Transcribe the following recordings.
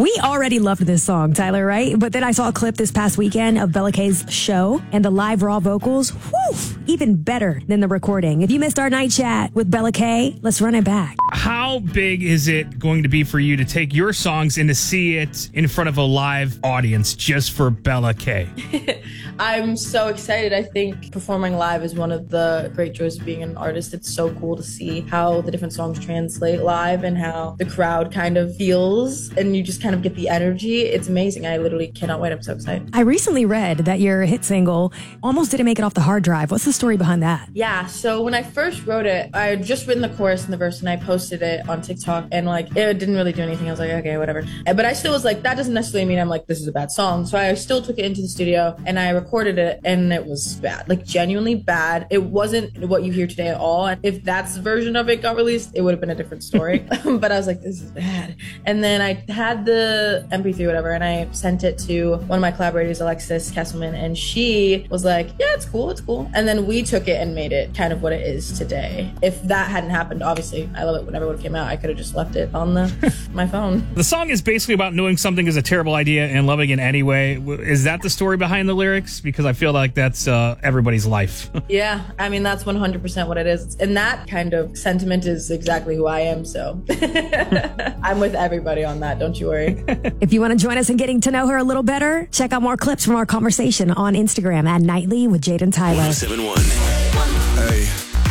We already loved this song, Tyler, right? But then I saw a clip this past weekend of Bella K's show and the live raw vocals. Whew, even better than the recording. If you missed our night chat with Bella K, let's run it back. How big is it going to be for you to take your songs and to see it in front of a live audience just for Bella K? I'm so excited. I think performing live is one of the great joys of being an artist. It's so cool to see how the different songs translate live and how the crowd kind of feels and you just kind of get the energy. It's amazing. I literally cannot wait. I'm so excited. I recently read that your hit single almost didn't make it off the hard drive. What's the story behind that? Yeah, so when I first wrote it, I had just written the chorus and the verse and I posted it on TikTok and it didn't really do anything. I was like, okay, whatever. But I still was like, that doesn't necessarily mean I'm like, this is a bad song. So I still took it into the studio and I recorded it and it was bad, genuinely bad. It wasn't what you hear today at all. And if that's the version of it got released, it would have been a different story. But I was like, this is bad. And then I had the MP3 whatever and I sent it to one of my collaborators, Alexis Kesselman, and she was like, yeah, it's cool. And then we took it and made it kind of what it is today. If that hadn't happened, obviously, I love it whenever it would have came out. I could have just left it on my phone. The song is basically about knowing something is a terrible idea and loving it anyway. Is that the story behind the lyrics? Because I feel like that's everybody's life. Yeah, I mean, that's 100% what it is. And that kind of sentiment is exactly who I am, so I'm with everybody on that, don't you worry. If you want to join us in getting to know her a little better, check out more clips from our conversation on Instagram at Nightly with Jade and Tyler. 1071. Hey.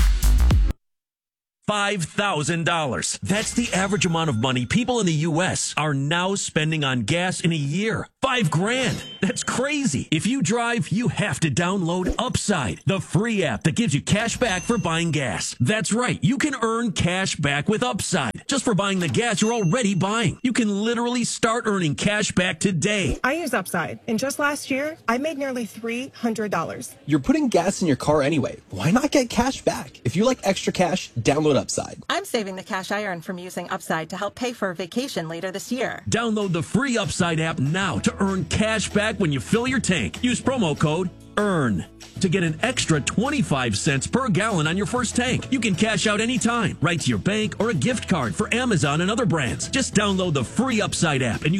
$5,000. That's the average amount of money people in the U.S. are now spending on gas in a year. $5,000. That's crazy. If you drive, you have to download Upside, the free app that gives you cash back for buying gas. That's right. You can earn cash back with Upside just for buying the gas you're already buying. You can literally start earning cash back today. I use Upside, and just last year, I made nearly $300. You're putting gas in your car anyway. Why not get cash back? If you like extra cash, download Upside. I'm saving the cash I earn from using Upside to help pay for a vacation later this year. Download the free Upside app now to earn cash back when you fill your tank. Use promo code EARN to get an extra 25 cents per gallon on your first tank. You can cash out anytime, right to your bank or a gift card for Amazon and other brands. Just download the free Upside app and use